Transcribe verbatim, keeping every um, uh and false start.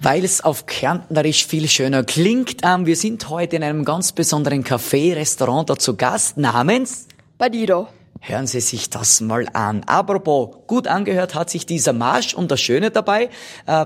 Weil es auf Kärntnerisch viel schöner klingt. Ähm, wir sind heute in einem ganz besonderen Café, Restaurant da zu Gast namens Bandido. Hören Sie sich das mal an. Apropos, gut angehört hat sich dieser Marsch und das Schöne dabei, äh,